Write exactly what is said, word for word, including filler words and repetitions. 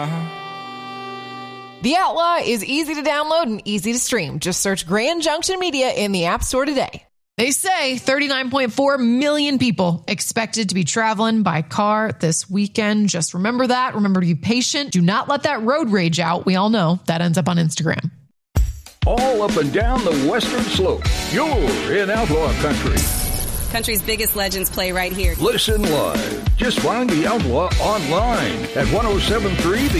The Outlaw is easy to download and easy to stream. Just search Grand Junction Media in the App Store today. They say thirty-nine point four million people expected to be traveling by car this weekend. Just remember that. Remember to be patient. Do not let that road rage out. We all know that ends up on Instagram. All up and down the western slope. You're in Outlaw Country. Country's biggest legends play right here. Listen live. Just find the Outlaw online at ten seventy-three The